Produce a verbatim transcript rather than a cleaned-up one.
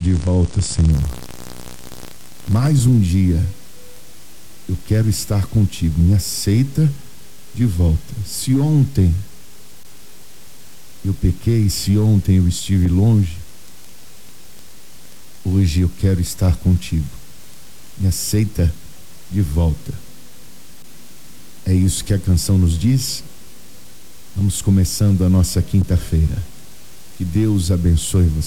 de volta, Senhor. Mais um dia eu quero estar contigo. Me aceita de volta. Se ontem eu pequei, se ontem eu estive longe, hoje eu quero estar contigo. Me aceita de volta. É isso que a canção nos diz. Vamos começando a nossa quinta-feira. Que Deus abençoe você.